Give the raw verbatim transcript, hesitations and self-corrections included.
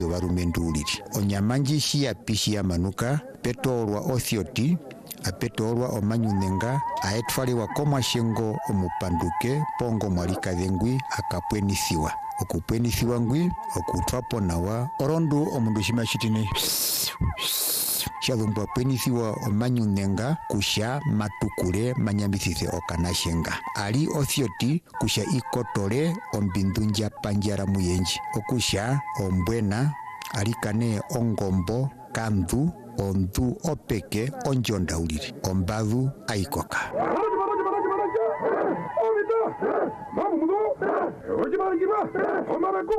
varumenduliri onyamanjishi ya pishi ya manuka petolwa othioti apetolwa omanyunenga aetwaliwa komashengo omupanduke pongo mwalikadhengwi akapwenithiwa okupwenithiwa ngwi okutwapo nawa orondu omundu shima shitine shalumbu apwenithiwa omanyunenga kusha matukule manyambithithe okanashenga ali othioti kusha ikotole ombindu njapandjala muyenji okusha ombwena alikane ongombo kandu ondu opeke onjondauliri ombadhu aikoka